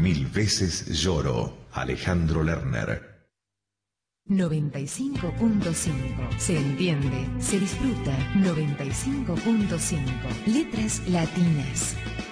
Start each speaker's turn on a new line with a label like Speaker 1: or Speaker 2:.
Speaker 1: Mil veces lloro. Alejandro Lerner.
Speaker 2: 95.5. Se entiende, se disfruta. 95.5. Letras latinas.